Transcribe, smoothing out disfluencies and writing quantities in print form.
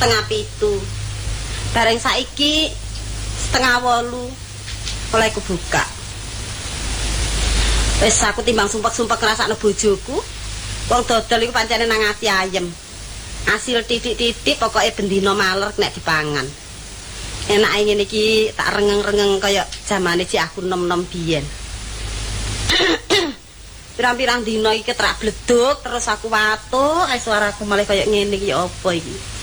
6:30. Bareng saiki 6:30 mulai kebuka. Wis aku timbang sumpek-sumpek ngrasakno bojoku. Wong dodol iku pancene nang ati ayem. Asil titik-titik pokoke bendina maler nek dipangan. Enake ngene iki tak rengeng-rengeng kaya zamane cik aku nom-nom biyen. Pirang-pirang dina iki ketrak bleduk terus aku watuk, suaraku malah kaya ngene iki ya apa iki.